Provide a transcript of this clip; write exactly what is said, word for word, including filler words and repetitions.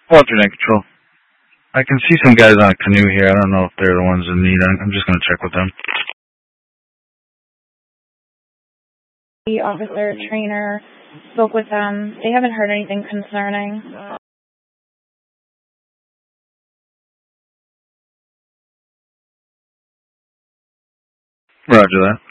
Alternate control. I can see some guys on a canoe here. I don't know if they're the ones in need. I'm just going to check with them. The officer, trainer, spoke with them. They haven't heard anything concerning. Roger that.